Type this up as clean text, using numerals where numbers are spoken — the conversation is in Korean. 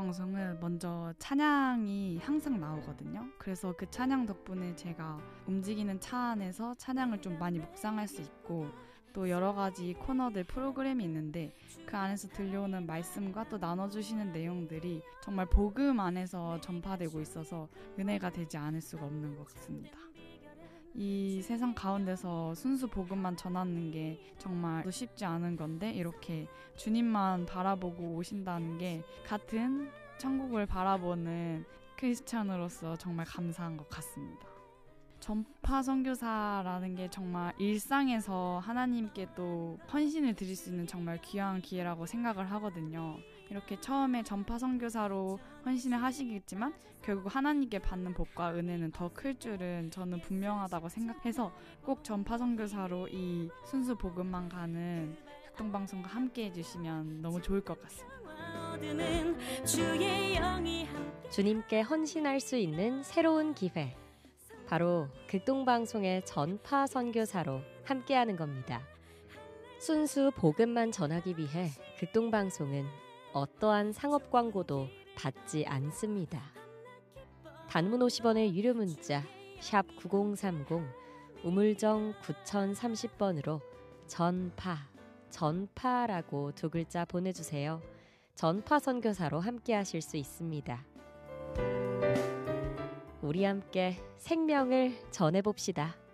극동방송은 먼저 찬양이 항상 나오거든요. 그래서 그 찬양 덕분에 제가 움직이는 차 안에서 찬양을 좀 많이 묵상할 수 있고, 또 여러 가지 코너들 프로그램이 있는데 그 안에서 들려오는 말씀과 또 나눠주시는 내용들이 정말 복음 안에서 전파되고 있어서 은혜가 되지 않을 수가 없는 것 같습니다. 이 세상 가운데서 순수 복음만 전하는 게 정말 쉽지 않은 건데, 이렇게 주님만 바라보고 오신다는 게 같은 천국을 바라보는 크리스찬으로서 정말 감사한 것 같습니다. 전파 선교사라는 게 정말 일상에서 하나님께 또 헌신을 드릴 수 있는 정말 귀한 기회라고 생각을 하거든요. 이렇게 처음에 전파 선교사로 헌신을 하시겠지만 결국 하나님께 받는 복과 은혜는 더 클 줄은 저는 분명하다고 생각해서 꼭 전파 선교사로 이 순수 복음만 가는 극동방송과 함께 해주시면 너무 좋을 것 같습니다. 주님께 헌신할 수 있는 새로운 기회, 바로 극동방송의 전파 선교사로 함께하는 겁니다. 순수 복음만 전하기 위해 극동방송은 어떠한 상업 광고도 받지 않습니다. 단문 50원의 유료 문자 샵 9030 우물정 9030번으로 전파라고 두 글자 보내주세요. 전파 선교사로 함께하실 수 있습니다. 우리 함께 생명을 전해봅시다.